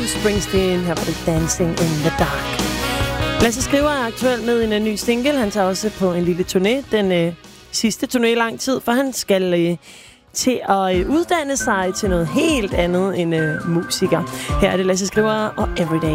Bruce Springsteen. Her var det Dancing in the Dark. Lasse Skriver er aktuel med en ny single. Han tager også på en lille turné. Den sidste turné i lang tid, for han skal til at uddanne sig til noget helt andet end musiker. Her er det Lasse Skriver og Everyday.